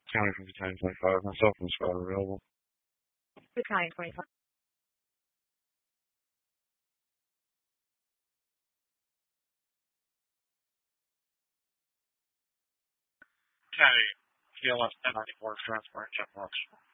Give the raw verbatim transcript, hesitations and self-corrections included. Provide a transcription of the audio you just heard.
County from Battalion twenty-five. Myself and the squad are available. Battalion twenty-five. County, T L S ten ninety-four, transport check marks.